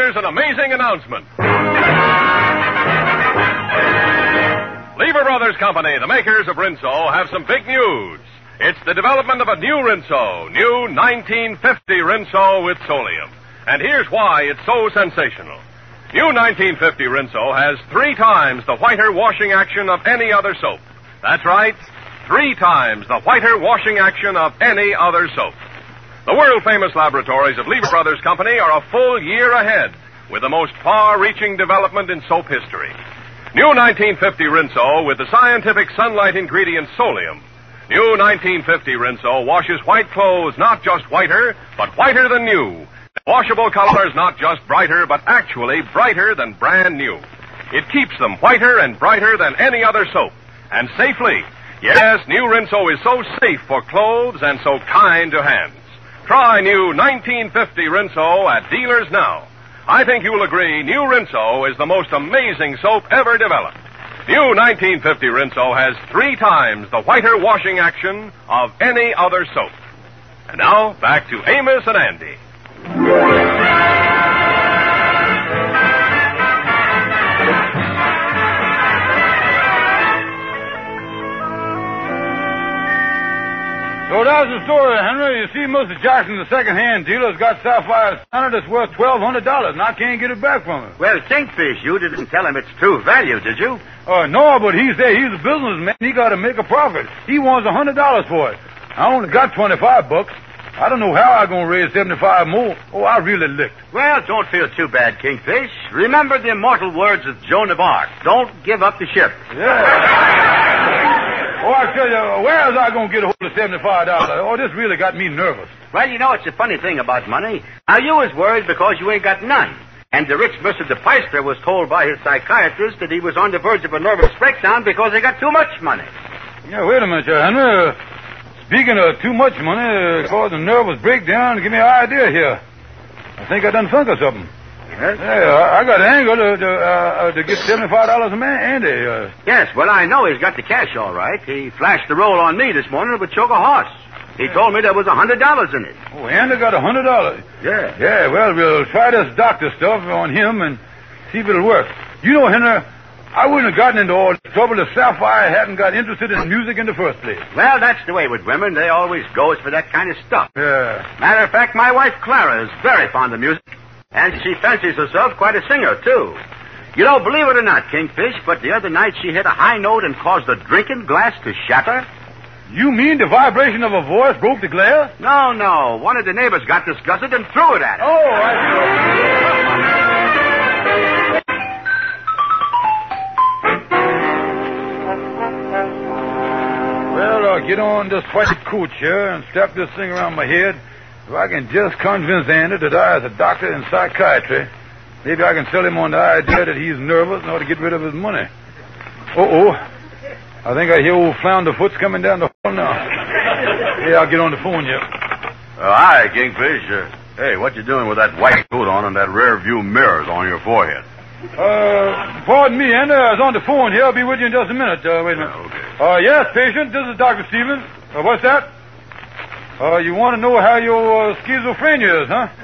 Brothers an amazing announcement. Lever Brothers Company, the makers of Rinso, have some big news. It's the development of a new Rinso, new 1950 Rinso with Solium. And here's why it's so sensational. New 1950 Rinso has 3 times the whiter washing action of any other soap. That's right, 3 times the whiter washing action of any other soap. The world-famous laboratories of Lever Brothers Company are a full year ahead with the most far-reaching development in soap history. New 1950 Rinso with the scientific sunlight ingredient Solium. New 1950 Rinso washes white clothes not just whiter, but whiter than new. Washable colors not just brighter, but actually brighter than brand new. It keeps them whiter and brighter than any other soap. And safely. Yes, new Rinso is so safe for clothes and so kind to hands. Try new 1950 Rinso at dealers now. I think you'll agree new Rinso is the most amazing soap ever developed. New 1950 Rinso has 3 times the whiter washing action of any other soap. And now, back to Amos and Andy. So that's the story, Henry. You see, Mr. Jackson, the second-hand dealer, has got sapphire standard that's worth $1,200, and I can't get it back from him. Well, Kingfish, you didn't tell him its true value, did you? No, but he said he's a businessman. He got to make a profit. He wants $100 for it. I only got $25. I don't know how I'm going to raise 75 more. Oh, I really licked. Well, don't feel too bad, Kingfish. Remember the immortal words of Joan of Arc. Don't give up the ship. Yeah. Oh, I tell you, where is I going to get a hold of $75? Oh, this really got me nervous. Well, you know, it's a funny thing about money. Now, you was worried because you ain't got none. And the rich Mr. DePeister was told by his psychiatrist that he was on the verge of a nervous breakdown because he got too much money. Yeah, wait a minute, Henry. Speaking of too much money, causing a nervous breakdown, give me an idea here. I think I done thunk of something. Yes? Yeah, I got an angle to get $75 a man, Andy. Yes, well, I know he's got the cash all right. He flashed the roll on me this morning with choke a horse. He told me there was $100 in it. Oh, Andy got $100? Yeah. Yeah, well, we'll try this doctor stuff on him and see if it'll work. You know, Henry, I wouldn't have gotten into all this trouble if Sapphire hadn't got interested in music in the first place. Well, that's the way with women. They always goes for that kind of stuff. Yeah. Matter of fact, my wife Clara is very fond of music. And she fancies herself quite a singer, too. You know, believe it or not, Kingfish, but the other night she hit a high note and caused a drinking glass to shatter. You mean the vibration of a voice broke the glass? No. One of the neighbors got disgusted and threw it at her. Oh, I see. Well, I'll get on this white coach here and strap this thing around my head. If I can just convince Andy that I, as a doctor in psychiatry, maybe I can sell him on the idea that he's nervous and ought to get rid of his money. Uh-oh. I think I hear old Flounderfoot's coming down the hall now. Hey, I'll get on the phone here. Hi, Kingfish. Hey, what you doing with that white coat on and that rear view mirrors on your forehead? Pardon me, Andy. I was on the phone here. I'll be with you in just a minute. Wait a minute. Okay. Yes, patient. This is Dr. Stevens. What's that? You want to know how your schizophrenia is, huh?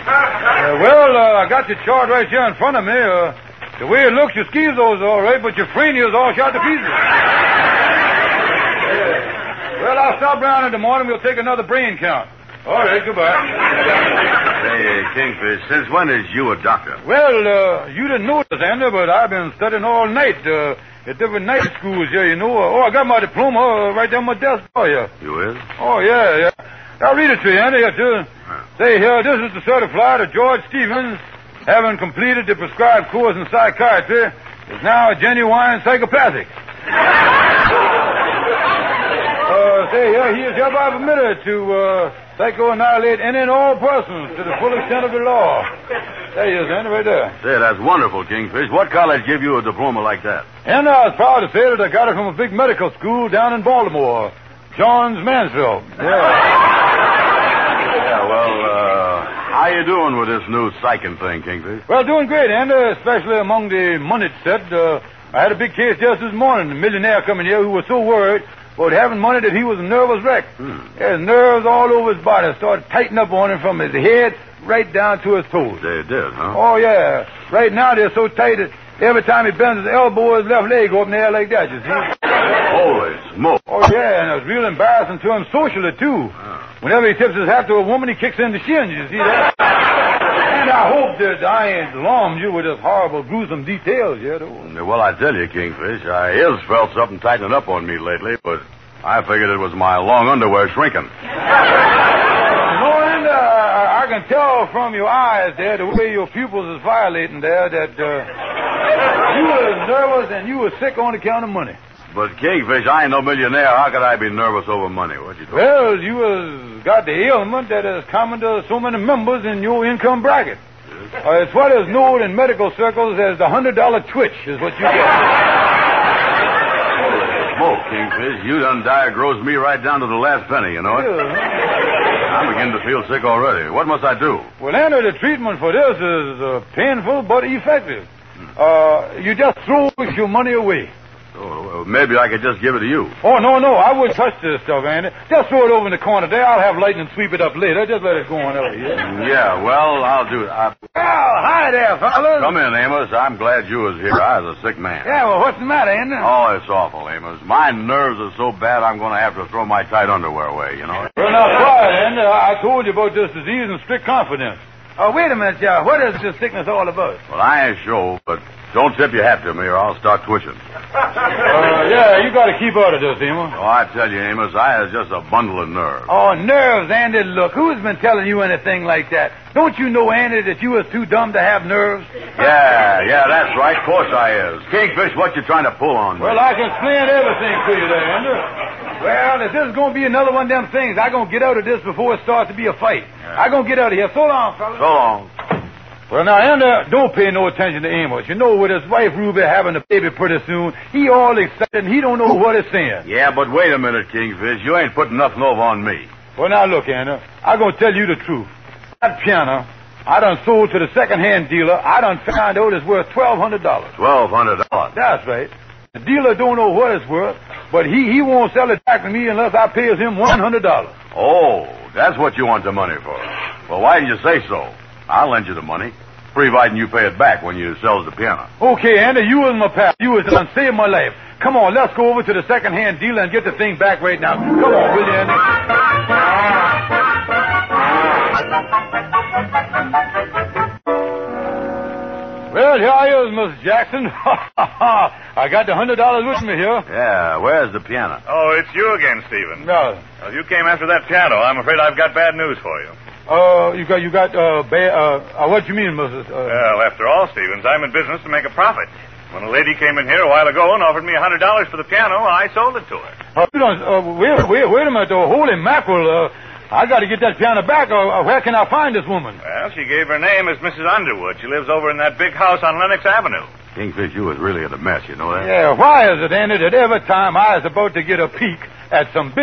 I got your chart right here in front of me. The way it looks, your schizo's all right, but your phrenia's all shot to pieces. Well, I'll stop around in the morning. We'll take another brain count. All right, goodbye. Hey, Kingfish, since when is you a doctor? Well, you didn't know this, Andy, but I've been studying all night at different night schools here, you know. I got my diploma right there on my desk for you. You is? Oh, yeah. I'll read it to you, Andy. Say here, this is the certified of George Stevens, having completed the prescribed course in psychiatry, is now a genuine psychopathic. Say here, he is hereby permitted to psycho-annihilate any and all persons to the full extent of the law. There he is, Andy, right there. Say, that's wonderful, Kingfish. What college give you a diploma like that? And I was proud to say that I got it from a big medical school down in Baltimore, Johns Mansfield. How you doing with this new psyching thing, Kingfish? Well, doing great, Andy, especially among the moneyed set. I had a big case just this morning. A millionaire coming here who was so worried about having money that he was a nervous wreck. His nerves all over his body started tightening up on him from his head right down to his toes. They did, huh? Oh, yeah. Right now they're so tight that every time he bends his elbow, his left leg go up in the air like that, you see? Holy smoke. Oh, yeah, and it's real embarrassing to him socially, too. Whenever he tips his hat to a woman, he kicks her in the shins, you see that? And I hope that I ain't alarmed you with this horrible, gruesome details yet. Well, I tell you, Kingfish, I has felt something tightening up on me lately, but I figured it was my long underwear shrinking. No, and I can tell from your eyes there, the way your pupils is violating there, that you was nervous and you was sick on account of money. But, Kingfish, I ain't no millionaire. How could I be nervous over money? What you doing? Well, you was got the ailment that is common to so many members in your income bracket. It's what is known in medical circles as the $100 twitch, is what you get. Smoke, Kingfish. You done diagnosed me right down to the last penny, you know it? I'm beginning to feel sick already. What must I do? Well, Anna, the treatment for this is painful but effective. You just throw your money away. Oh, well, maybe I could just give it to you. Oh, no, I wouldn't touch this stuff, Andy. Just throw it over in the corner there. I'll have lightning sweep it up later. Just let it go on over here. Yeah, well, I'll do it. Well, hi there, fellas. Come in, Amos. I'm glad you was here. I was a sick man. Yeah, well, what's the matter, Andy? Oh, it's awful, Amos. My nerves are so bad I'm going to have to throw my tight underwear away, you know. Well, now, quiet, Andy. I told you about this disease in strict confidence. Wait a minute, Joe. What is this sickness all about? Well, I ain't sure, but don't tip your hat to me or I'll start twitching. Yeah, you got to keep out of this, Amos. Oh, I tell you, Amos, I is just a bundle of nerves. Oh, nerves, Andy. Look, who's been telling you anything like that? Don't you know, Andy, that you was too dumb to have nerves? Yeah, that's right. Of course I is. Kingfish, what you trying to pull on me? Well, I can explain everything to you there, Andy. Well, if this is going to be another one of them things, I'm going to get out of this before it starts to be a fight. Yeah. I'm going to get out of here. So long, fellas. So long. Well, now, Andy, don't pay no attention to Amos. You know, with his wife Ruby having a baby pretty soon, he all excited and he don't know what he's saying. Yeah, but wait a minute, Kingfish. You ain't putting nothing over on me. Well, now, look, Andy, I'm going to tell you the truth. That piano, I done sold to the second-hand dealer. I done found out it's worth $1,200. $1,200? That's right. The dealer don't know what it's worth, but he won't sell it back to me unless I pays him $100. Oh, that's what you want the money for. Well, why didn't you say so? I'll lend you the money, providing you pay it back when you sells the piano. Okay, Andy, you was my pal. You was done saved my life. Come on, let's go over to the second-hand dealer and get the thing back right now. Come on, will you, Andy? Well, here I is, Miss Jackson. I got the $100 with me here. Yeah, where's the piano? Oh, it's you again, Stephen. No. Well, you came after that piano. I'm afraid I've got bad news for you. What you mean, Mrs. Well, after all, Stevens, I'm in business to make a profit. When a lady came in here a while ago and offered me $100 for the piano, I sold it to her. Wait a minute, holy mackerel, I got to get that piano back. Where can I find this woman? Well, she gave her name as Mrs. Underwood. She lives over in that big house on Lenox Avenue. Kingfish, you was really in a mess, you know that? Yeah, why is it, Andy, that every time I was about to get a peek at some big